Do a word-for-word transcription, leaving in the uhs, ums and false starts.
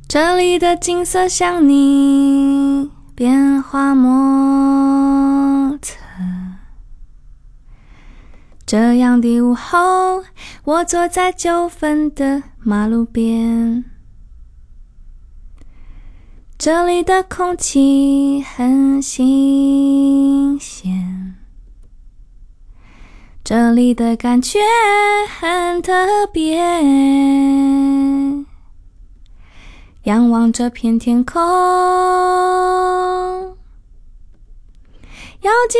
这里的景色像你变化莫测，这样的午后，我坐在九份的马路边，这里的空气很新鲜，这里的感觉很特别，仰望这片天空，要记